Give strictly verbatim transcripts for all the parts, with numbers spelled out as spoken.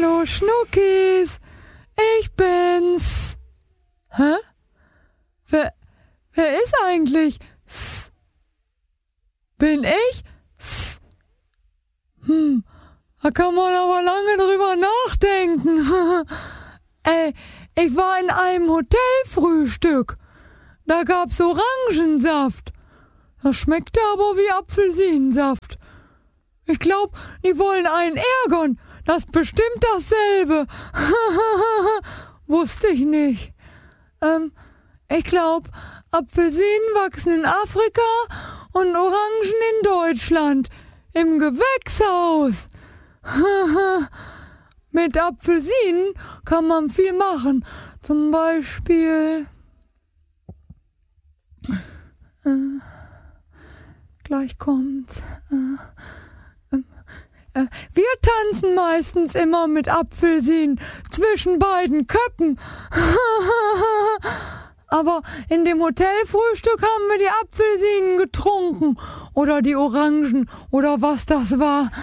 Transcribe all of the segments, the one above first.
Hallo Schnuckis, ich bin's. Hä? Wer, wer ist eigentlich? S. Bin ich? S. Hm, da kann man aber lange drüber nachdenken. Ey, ich war in einem Hotelfrühstück. Da gab's Orangensaft. Das schmeckte aber wie Apfelsinensaft. Ich glaub, die wollen einen ärgern. Das ist bestimmt dasselbe. Wusste ich nicht. Ähm, ich glaub, Apfelsinen wachsen in Afrika und Orangen in Deutschland. Im Gewächshaus. Mit Apfelsinen kann man viel machen. Zum Beispiel... Äh, gleich kommt's. Äh, äh, wir tanzen meistens immer mit Apfelsinen zwischen beiden Köppen. Aber in dem Hotelfrühstück haben wir die Apfelsinen getrunken. Oder die Orangen. Oder was das war.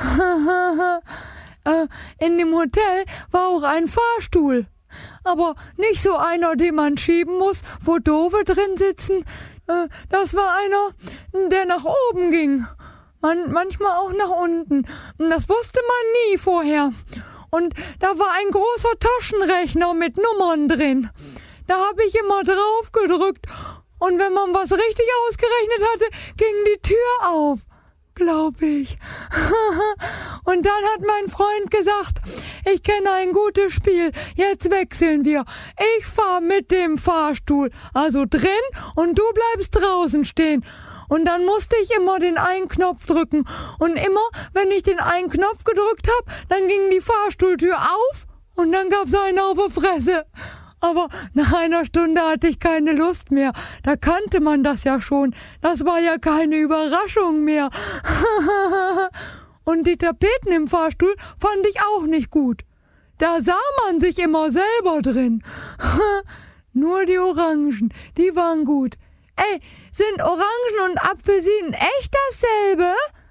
äh, in dem Hotel war auch ein Fahrstuhl. Aber nicht so einer, den man schieben muss, wo Doofe drin sitzen. Äh, das war einer, der nach oben ging. Man, manchmal auch nach unten. Das wusste man nie vorher. Und da war ein großer Taschenrechner mit Nummern drin. Da habe ich immer drauf gedrückt. Und wenn man was richtig ausgerechnet hatte, ging die Tür auf. Glaub ich. Und dann hat mein Freund gesagt, ich kenne ein gutes Spiel, jetzt wechseln wir. Ich fahr mit dem Fahrstuhl, also drin, und du bleibst draußen stehen. Und dann musste ich immer den einen Knopf drücken. Und immer, wenn ich den einen Knopf gedrückt hab, dann ging die Fahrstuhltür auf und dann gab's einen auf die Fresse. Aber nach einer Stunde hatte ich keine Lust mehr. Da kannte man das ja schon. Das war ja keine Überraschung mehr. Und die Tapeten im Fahrstuhl fand ich auch nicht gut. Da sah man sich immer selber drin. Nur die Orangen, die waren gut. Ey, sind Orangen und Apfelsinen echt dasselbe?